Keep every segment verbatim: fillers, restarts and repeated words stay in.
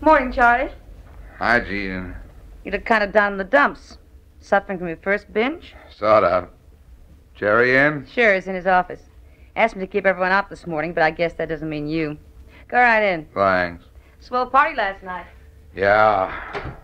Morning, Charlie. Hi, Gene. You look kind of down in the dumps. Suffering from your first binge? Sort of. Jerry in? Sure, he's in his office. Asked me to keep everyone out this morning, but I guess that doesn't mean you. Go right in. Thanks. Swell party last night. Yeah.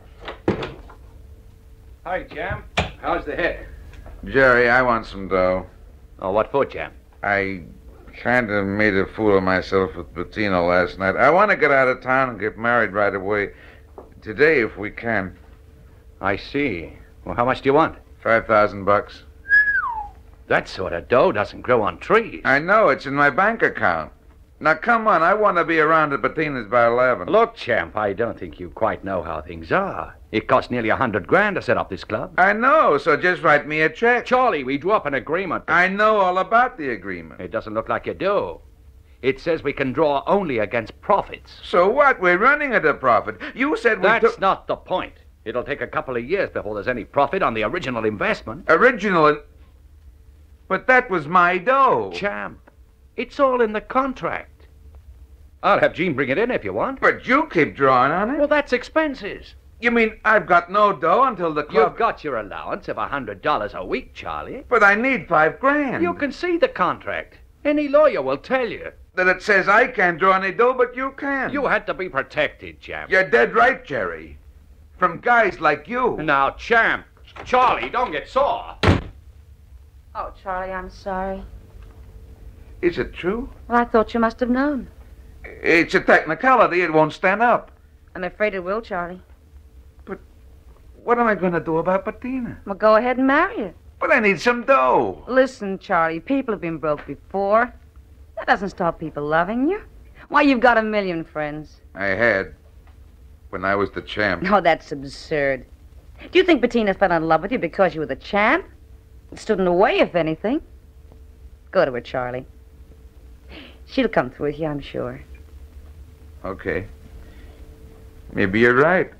Hi, Jam. How's the head? Jerry, I want some dough. Oh, what for, Jam? I kind of made a fool of myself with Bettina last night. I want to get out of town and get married right away. Today, if we can. I see. Well, how much do you want? Five thousand bucks. That sort of dough doesn't grow on trees. I know, it's in my bank account. Now, come on, I want to be around at Bettina's by eleven. Look, champ, I don't think you quite know how things are. It cost nearly a hundred grand to set up this club. I know, so just write me a check. Charlie, we drew up an agreement. I know all about the agreement. It doesn't look like you do. It says we can draw only against profits. So what? We're running at a profit. You said we That's took... not the point. It'll take a couple of years before there's any profit on the original investment. Original... In... But that was my dough. Champ, it's all in the contract. I'll have Gene bring it in if you want. But you keep drawing on it. Well, that's expenses. You mean I've got no dough until the club... You've got your allowance of a hundred dollars a week, Charlie. But I need five grand. You can see the contract. Any lawyer will tell you. That it says I can't draw any dough, but you can. You had to be protected, Champ. You're dead right, Jerry. From guys like you. Now, Champ, Charlie, don't get sore. Oh, Charlie, I'm sorry. Is it true? Well, I thought you must have known. It's a technicality. It won't stand up. I'm afraid it will, Charlie. But what am I going to do about Bettina? Well, go ahead and marry her. But I need some dough. Listen, Charlie, people have been broke before. That doesn't stop people loving you. Why, you've got a million friends. I had. When I was the champ. Oh, that's absurd. Do you think Bettina fell in love with you because you were the champ? It stood in the way, if anything. Go to her, Charlie. She'll come through with you, I'm sure. Okay. Maybe you're right.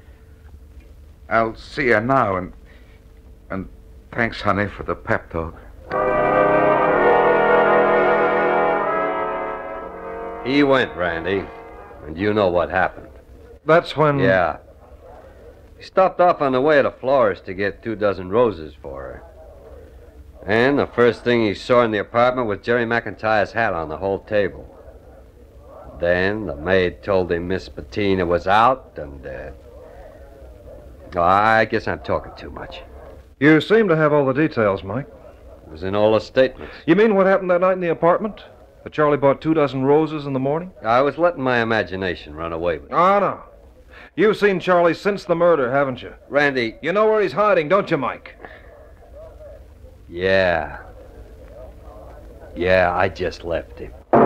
I'll see her now, and... And thanks, honey, for the pep talk. He went, Randy. And you know what happened. That's when... Yeah. He stopped off on the way to the florist to get two dozen roses for her. And the first thing he saw in the apartment was Jerry McIntyre's hat on the whole table. Then the maid told him Miss Bettina was out, and, uh... oh, I guess I'm talking too much. You seem to have all the details, Mike. It was in all the statements. You mean what happened that night in the apartment? That Charlie bought two dozen roses in the morning? I was letting my imagination run away with me. Oh, no. You've seen Charlie since the murder, haven't you? Randy... You know where he's hiding, don't you, Mike? Yeah. Yeah, I just left him.